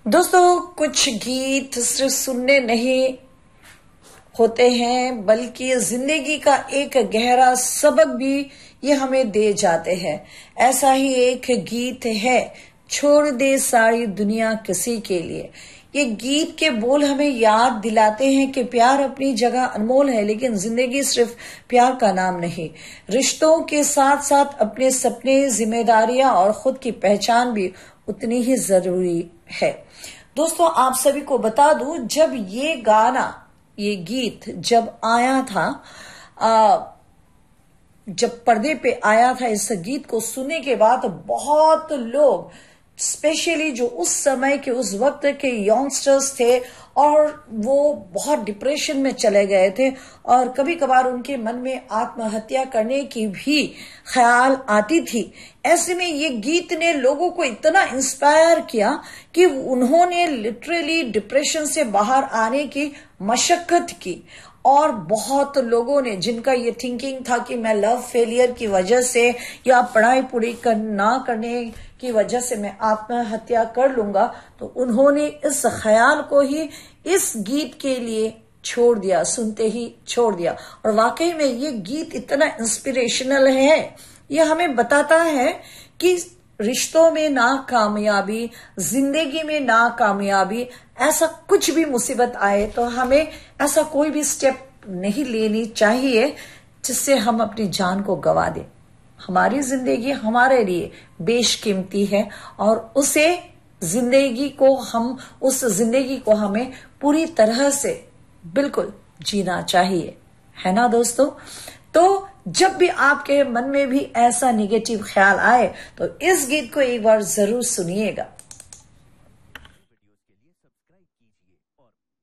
दोस्तों, कुछ गीत सिर्फ सुनने नहीं होते हैं बल्कि जिंदगी का एक गहरा सबक भी ये हमें दे जाते हैं। ऐसा ही एक गीत है, छोड़ दे सारी दुनिया किसी के लिए। ये गीत के बोल हमें याद दिलाते हैं कि प्यार अपनी जगह अनमोल है, लेकिन जिंदगी सिर्फ प्यार का नाम नहीं। रिश्तों के साथ साथ अपने सपने, जिम्मेदारियां और खुद की पहचान भी उतनी ही जरूरी है। दोस्तों, आप सभी को बता दूं, जब ये गीत जब आया था, जब पर्दे पे आया था, इस गीत को सुनने के बाद बहुत लोग, स्पेशली जो उस समय के, उस वक्त के यंगस्टर्स थे, और वो बहुत डिप्रेशन में चले गए थे और कभी कभार उनके मन में आत्महत्या करने की भी ख्याल आती थी। ऐसे में ये गीत ने लोगों को इतना इंस्पायर किया कि उन्होंने लिटरली डिप्रेशन से बाहर आने की मशक्कत की। और बहुत लोगों ने, जिनका ये थिंकिंग था कि मैं लव फेलियर की वजह से या पढ़ाई पूरी ना करने की वजह से मैं आत्महत्या कर लूंगा, तो उन्होंने इस ख्याल को ही इस गीत के लिए छोड़ दिया, सुनते ही छोड़ दिया। और वाकई में ये गीत इतना इंस्पिरेशनल है। ये हमें बताता है कि रिश्तों में नाकामयाबी, जिंदगी में नाकामयाबी, ऐसा कुछ भी मुसीबत आए तो हमें ऐसा कोई भी स्टेप नहीं लेनी चाहिए जिससे हम अपनी जान को गवा दें। हमारी जिंदगी हमारे लिए बेशकीमती है और उस जिंदगी को हमें पूरी तरह से बिल्कुल जीना चाहिए, है ना दोस्तों। तो जब भी आपके मन में भी ऐसा निगेटिव ख्याल आए तो इस गीत को एक बार जरूर सुनिएगा।